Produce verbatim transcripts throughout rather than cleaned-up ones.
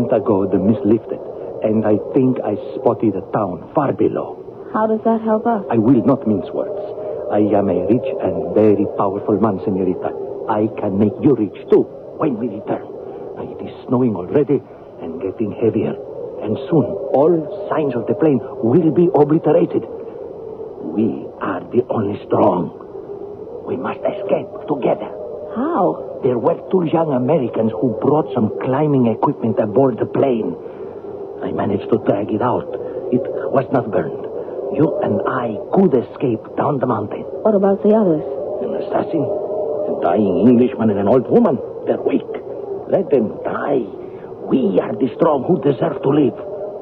moment ago, the mist lifted, and I think I spotted a town far below. How does that help us? I will not mince words. I am a rich and very powerful man, senorita. I can make you rich, too, when we return. It is snowing already and getting heavier. And soon, all signs of the plane will be obliterated. We are the only strong. We must escape together. How? There were two young Americans who brought some climbing equipment aboard the plane. I managed to drag it out. It was not burned. You and I could escape down the mountain. What about the others? An assassin, a dying Englishman, and an old woman. They're weak. Let them die. We are the strong who deserve to live.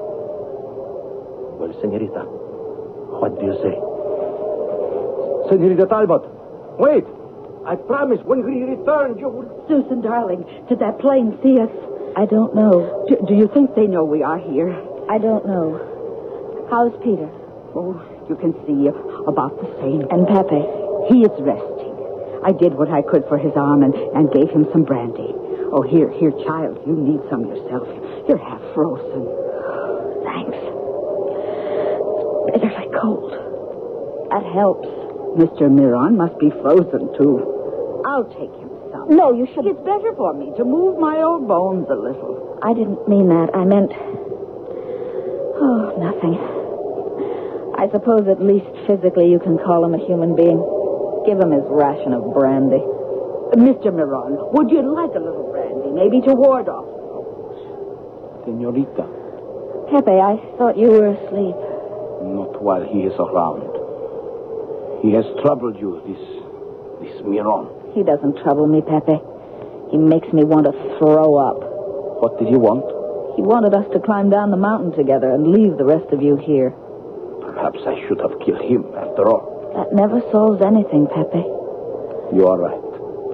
Well, senorita, what do you say? Senorita Talbot, wait. I promise when we return, you will... Susan, darling, did that plane see us? I don't know. Do, do you think they know we are here? I don't know. How's Peter? Oh, you can see about the same. And Pepe? He is resting. I did what I could for his arm and, and gave him some brandy. Oh, here, here, child, you need some yourself. You're half frozen. Thanks. It's bitterly cold. That helps. Mister Miron must be frozen, too. I'll take him some. No, you shouldn't. It's better for me to move my old bones a little. I didn't mean that. I meant... Oh, nothing. I suppose at least physically you can call him a human being. Give him his ration of brandy. Mister Miron, would you like a little brandy, maybe to ward off? Senorita. Pepe, I thought you were asleep. Not while he is around. He has troubled you, this... this Miron. He doesn't trouble me, Pepe. He makes me want to throw up. What did he want? He wanted us to climb down the mountain together and leave the rest of you here. Perhaps I should have killed him, after all. That never solves anything, Pepe. You are right.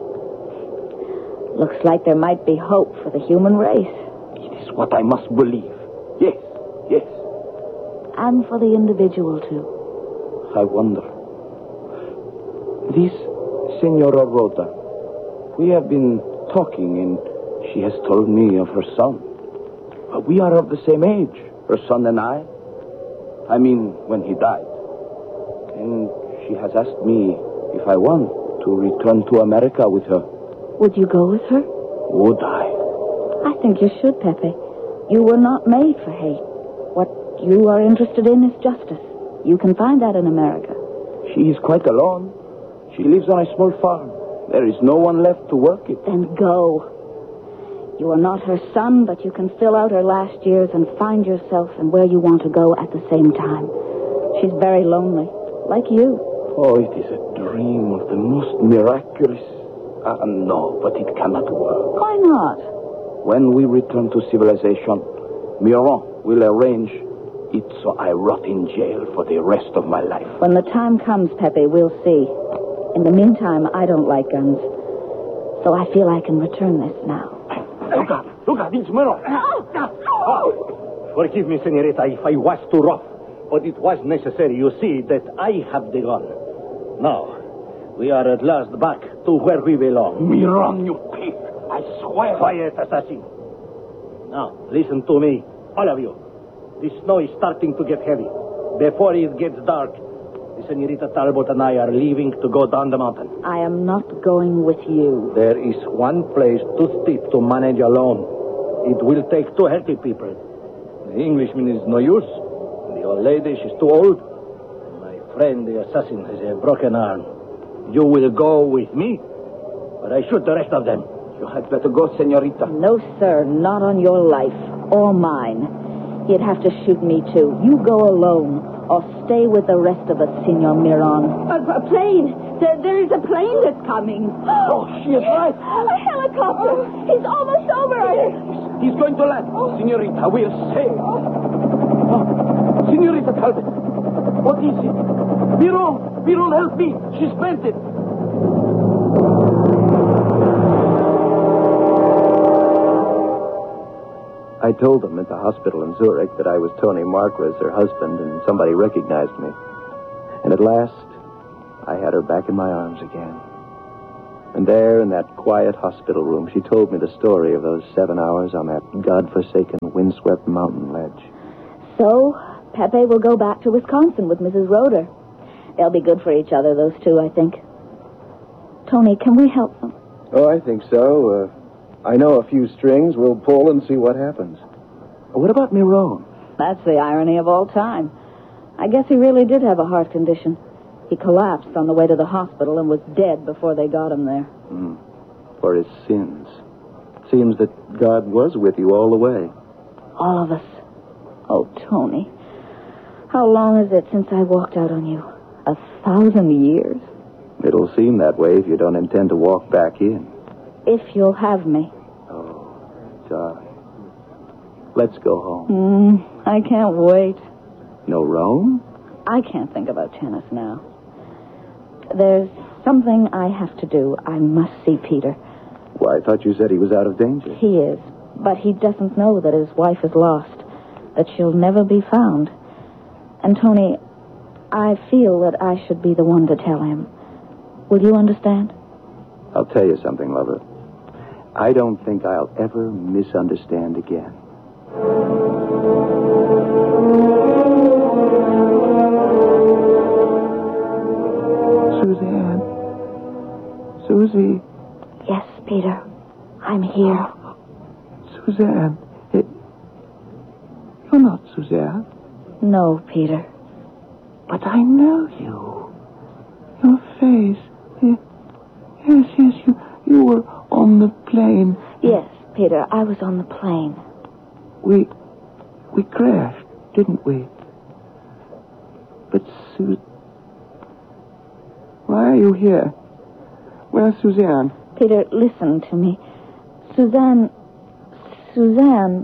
Looks like there might be hope for the human race. It is what I must believe. Yes, yes. And for the individual, too. I wonder. This Senora Rhoda, we have been talking and she has told me of her son. We are of the same age, her son and I. I mean, when he died. And she has asked me if I want to return to America with her. Would you go with her? Would I? I think you should, Pepe. You were not made for hate. What you are interested in is justice. You can find that in America. She is quite alone. She lives on a small farm. There is no one left to work it. Then go. You are not her son, but you can fill out her last years and find yourself and where you want to go at the same time. She's very lonely, like you. Oh, it is a dream of the most miraculous... Uh, no, but it cannot work. Why not? When we return to civilization, Miron will arrange it so I rot in jail for the rest of my life. When the time comes, Pepe, we'll see. In the meantime, I don't like guns. So I feel I can return this now. Luca, Luca, it's Miron. Oh, forgive me, senorita, if I was too rough. But it was necessary, you see, that I have the gun. Now, we are at last back to where we belong. Miron, you pig. I swear. Quiet, assassin. Now, listen to me, all of you. The snow is starting to get heavy. Before it gets dark, the Senorita Talbot and I are leaving to go down the mountain. I am not going with you. There is one place too steep to manage alone. It will take two healthy people. The Englishman is no use. The old lady, she's too old. My friend, the assassin, has a broken arm. You will go with me, but I shoot the rest of them. You had better go, senorita. No, sir, not on your life or mine. You'd have to shoot me, too. You go alone, or stay with the rest of us, Senor Miron. A, a plane. There, there is a plane that's coming. Oh, she is right. A helicopter. He's almost over us. He's going to land. Senorita, we'll save. Oh, Senorita Talbot, what is it? Miron, Miron, help me. She's fainted. I told them at the hospital in Zurich that I was Tony Marquez, her husband, and somebody recognized me. And at last, I had her back in my arms again. And there in that quiet hospital room, she told me the story of those seven hours on that godforsaken, windswept mountain ledge. So, Pepe will go back to Wisconsin with Missus Roeder. They'll be good for each other, those two, I think. Tony, can we help them? Oh, I think so. Uh, I know a few strings. We'll pull and see what happens. What about Miron? That's the irony of all time. I guess he really did have a heart condition. He collapsed on the way to the hospital and was dead before they got him there. Mm. For his sins. Seems that God was with you all the way. All of us. Oh, Tony. How long is it since I walked out on you? A thousand years? It'll seem that way if you don't intend to walk back in. If you'll have me. Oh, darling. Let's go home. Mm, I can't wait. No Rome? I can't think about tennis now. There's something I have to do. I must see Peter. Well, I thought you said he was out of danger. He is, but he doesn't know that his wife is lost, that she'll never be found. And, Tony, I feel that I should be the one to tell him. Will you understand? I'll tell you something, lover. I don't think I'll ever misunderstand again. Suzanne. Susie. Yes, Peter. I'm here. Suzanne. It... You're not Suzanne. No, Peter. But I know you. Your face. Yes, yes, you, you were on the plane. Yes, Peter, I was on the plane. We... we crashed, didn't we? But Sue... Why are you here? Where's Suzanne? Peter, listen to me. Suzanne... Suzanne...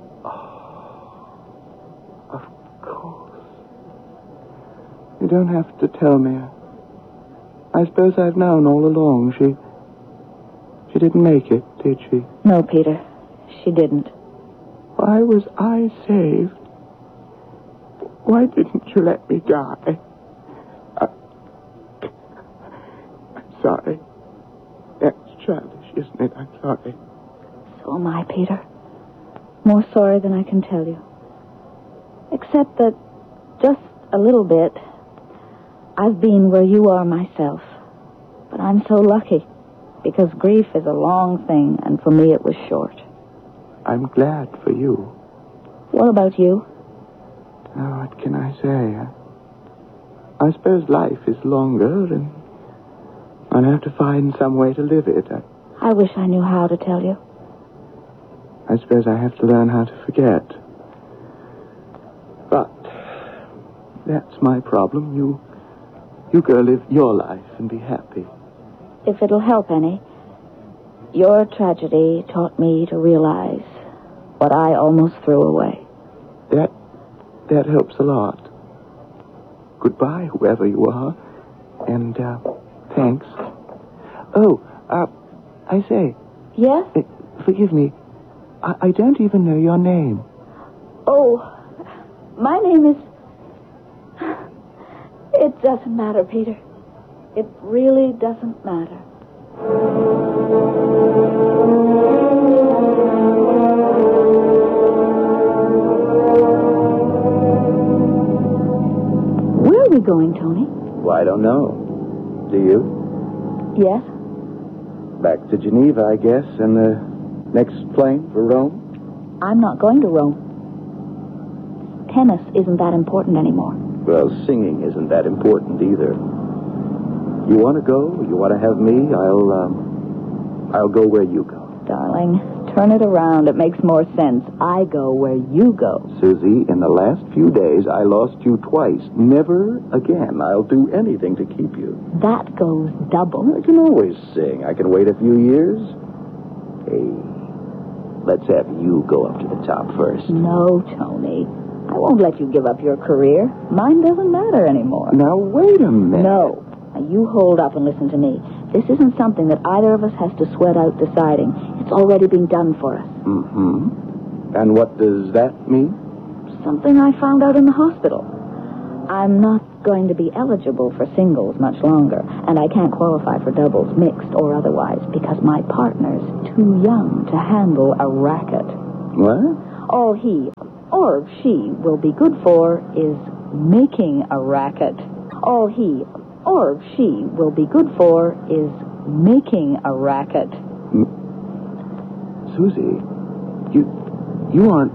Oh, of course. You don't have to tell me. I suppose I've known all along. She... She didn't make it, did she? No, Peter. She didn't. Why was I saved? Why didn't you let me die? I... I'm sorry. That's childish, isn't it? I'm sorry. So am I, Peter. More sorry than I can tell you. Except that, just a little bit, I've been where you are myself. But I'm so lucky, because grief is a long thing, and for me it was short. I'm glad for you. What about you? Oh, what can I say? I suppose life is longer, and I'll have to find some way to live it. I, I wish I knew how to tell you. I suppose I have to learn how to forget. But that's my problem. You, you go live your life and be happy. If it'll help any, your tragedy taught me to realize what I almost threw away. That, that helps a lot. Goodbye, whoever you are. And, uh, thanks. Oh, uh, I say. Yes? Uh, forgive me. I, I don't even know your name. Oh, my name is... It doesn't matter, Peter. It really doesn't matter. Where are we going, Tony? Well, I don't know. Do you? Yes? Back to Geneva, I guess, and the next plane for Rome? I'm not going to Rome. Tennis isn't that important anymore. Well, singing isn't that important either. You want to go? You want to have me? I'll, um, I'll go where you go. Darling, turn it around. It makes more sense. I go where you go. Susie, in the last few days, I lost you twice. Never again. I'll do anything to keep you. That goes double. I can always sing. I can wait a few years. Hey, let's have you go up to the top first. No, Tony. I won't let you give up your career. Mine doesn't matter anymore. Now, wait a minute. No. Now, you hold up and listen to me. This isn't something that either of us has to sweat out deciding. It's already been done for us. Mm-hmm. And what does that mean? Something I found out in the hospital. I'm not going to be eligible for singles much longer, and I can't qualify for doubles, mixed or otherwise, because my partner's too young to handle a racket. What? All he or she will be good for is making a racket. All he or she will be good for is making a racket. Susie, you, you aren't